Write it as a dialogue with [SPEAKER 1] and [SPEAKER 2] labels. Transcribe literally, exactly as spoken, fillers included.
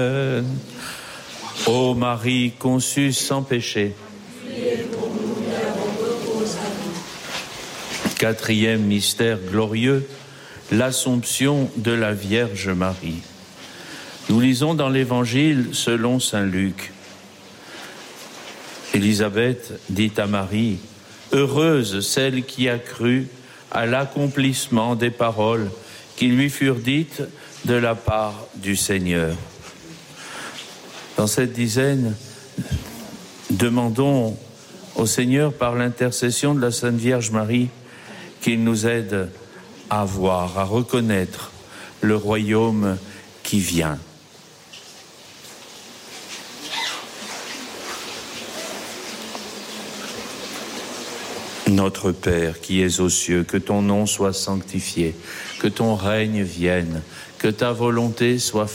[SPEAKER 1] Ô Marie conçue sans péché. Quatrième mystère glorieux, l'Assomption de la Vierge Marie. Nous lisons dans l'Évangile selon saint Luc. Élisabeth dit à Marie, « Heureuse celle qui a cru à l'accomplissement des paroles qui lui furent dites de la part du Seigneur. » Dans cette dizaine, demandons au Seigneur, par l'intercession de la Sainte Vierge Marie, qu'il nous aide à voir, à reconnaître le royaume qui vient. Notre Père qui es aux cieux, que ton nom soit sanctifié, que ton règne vienne, que ta volonté soit faite